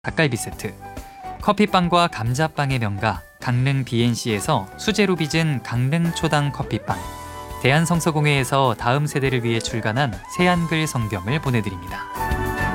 닭갈비 세트, 커피빵과 감자빵의 명가 강릉 BNC에서 수제로 빚은 강릉 초당 커피빵, 대한성서공회에서 다음 세대를 위해 출간한 새한글 성경을 보내드립니다.